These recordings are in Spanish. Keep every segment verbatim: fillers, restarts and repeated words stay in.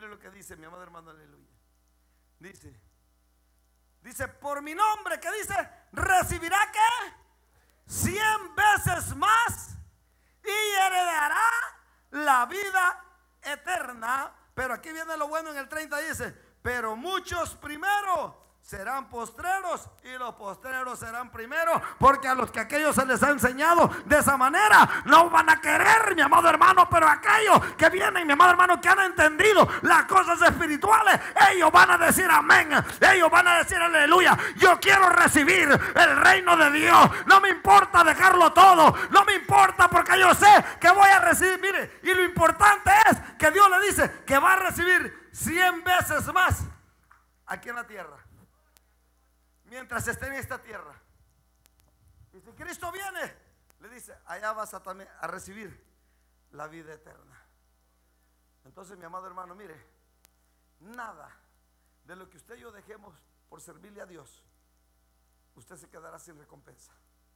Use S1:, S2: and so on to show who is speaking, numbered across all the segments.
S1: lo que dice mi amado hermano, aleluya. Dice, dice, por mi nombre, ¿qué dice? Recibirá ¿qué? Cien veces más y heredará la vida eterna. Pero aquí viene lo bueno en el treinta, dice, pero muchos primero serán postreros y los postreros serán primeros, porque a los que aquellos se les ha enseñado de esa manera no van a querer, mi amado hermano, pero aquellos que vienen, mi amado hermano, que han entendido las cosas espirituales, ellos van a decir amén, ellos van a decir aleluya. Yo quiero recibir el reino de Dios, no me importa dejarlo todo, no me importa, porque yo sé que voy a recibir. Mire, y lo importante es que Dios le dice que va a recibir cien veces más aquí en la tierra, mientras esté en esta tierra. Y si Cristo viene, le dice, allá vas a, también a recibir la vida eterna. Entonces, mi amado hermano, mire, nada de lo que usted y yo dejemos por servirle a Dios, usted se quedará sin recompensa.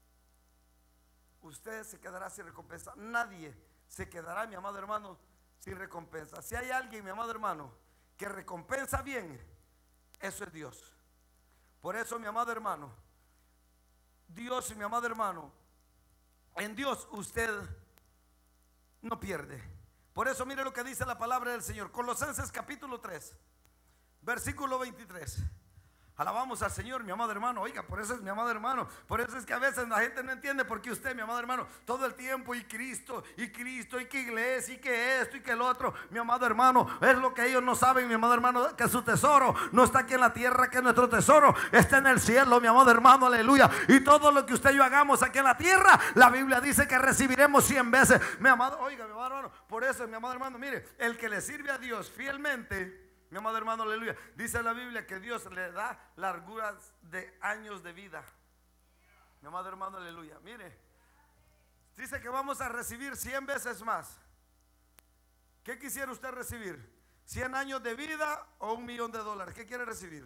S1: Usted se quedará sin recompensa. Nadie se quedará, mi amado hermano, sin recompensa. Si hay alguien, mi amado hermano, que recompensa bien, eso es Dios. Por eso, mi amado hermano, Dios y mi amado hermano, en Dios usted no pierde. Por eso mire lo que dice la palabra del Señor. Colosenses capítulo tres, versículo veintitrés. Alabamos al Señor, mi amado hermano. Oiga, por eso es mi amado hermano. Por eso es que a veces la gente no entiende por qué usted, mi amado hermano, todo el tiempo y Cristo, y Cristo, y que iglesia, y que esto, y que el otro. Mi amado hermano, es lo que ellos no saben, mi amado hermano, que su tesoro no está aquí en la tierra, que nuestro tesoro está en el cielo, mi amado hermano, aleluya. Y todo lo que usted y yo hagamos aquí en la tierra, la Biblia dice que recibiremos cien veces. Mi amado, oiga, mi amado hermano, por eso, mi amado hermano, mire, el que le sirve a Dios fielmente, mi amado hermano, aleluya, dice la Biblia que Dios le da larguras de años de vida. Mi amado hermano, aleluya, mire, dice que vamos a recibir cien veces más. ¿Qué quisiera usted recibir? ¿cien años de vida o un millón de dólares? ¿Qué quiere recibir?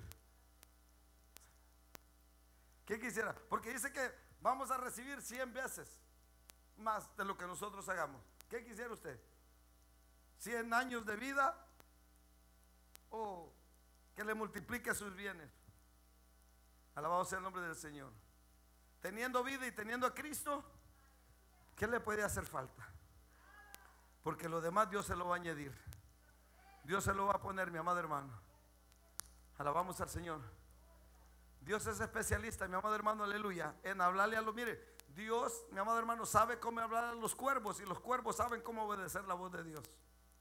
S1: ¿Qué quisiera? Porque dice que vamos a recibir cien veces más de lo que nosotros hagamos. ¿Qué quisiera usted? ¿cien años de vida o que le multiplique sus bienes? Alabado sea el nombre del Señor. Teniendo vida y teniendo a Cristo, ¿qué le puede hacer falta? Porque lo demás Dios se lo va a añadir. Dios se lo va a poner, mi amado hermano. Alabamos al Señor. Dios es especialista, mi amado hermano, aleluya, en hablarle a los, mire, Dios, mi amado hermano, sabe cómo hablar a los cuervos, y los cuervos saben cómo obedecer la voz de Dios.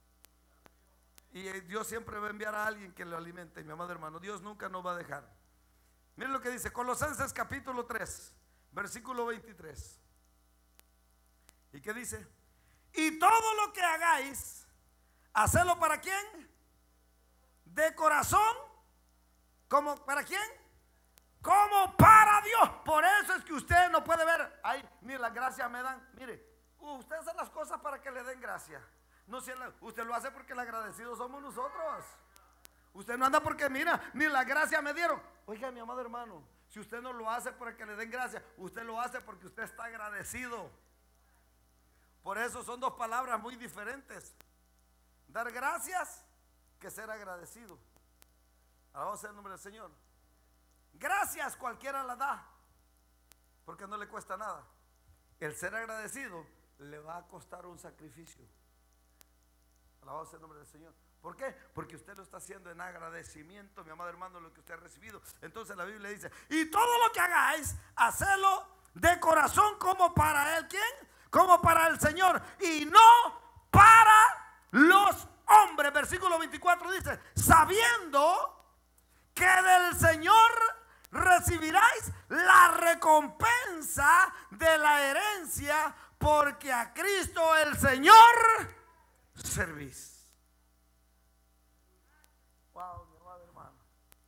S1: Y Dios siempre va a enviar a alguien que lo alimente, mi amado hermano. Dios nunca nos va a dejar. Miren lo que dice Colosenses capítulo tres, versículo veintitrés. ¿Y qué dice? Y todo lo que hagáis, hacedlo para quién? De corazón. ¿Cómo? ¿Para quién? Como para Dios. Por eso es que usted no puede ver, ay, ni las gracias me dan. Mire, usted hace las cosas para que le den gracia. No, si usted lo hace porque el agradecido somos nosotros. Usted no anda porque mira, ni la gracia me dieron. Oiga, mi amado hermano, si usted no lo hace para que le den gracia, usted lo hace porque usted está agradecido. Por eso son dos palabras muy diferentes: dar gracias que ser agradecido. Alabado sea el nombre del Señor. Gracias cualquiera la da, porque no le cuesta nada. El ser agradecido le va a costar un sacrificio. Alabado sea el nombre del Señor. ¿Por qué? Porque usted lo está haciendo en agradecimiento, mi amado hermano, lo que usted ha recibido. Entonces la Biblia dice: y todo lo que hagáis, hacedlo de corazón, como para él. ¿Quién? Como para el Señor, y no para los hombres. Versículo veinticuatro dice: sabiendo que del Señor recibiráis la recompensa de la herencia, porque a Cristo el Señor servís. Wow, mi amado hermano.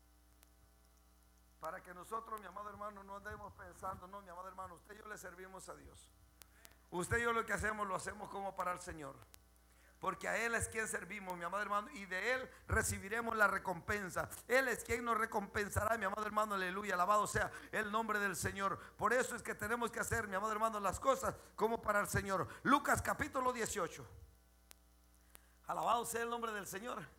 S1: Para que nosotros, mi amado hermano, no andemos pensando, no, mi amado hermano, usted y yo le servimos a Dios. Usted y yo lo que hacemos, lo hacemos como para el Señor, porque a Él es quien servimos, mi amado hermano, y de Él recibiremos la recompensa. Él es quien nos recompensará, mi amado hermano, aleluya, alabado sea el nombre del Señor. Por eso es que tenemos que hacer, mi amado hermano, las cosas como para el Señor. Lucas capítulo dieciocho. Alabado sea el nombre del Señor.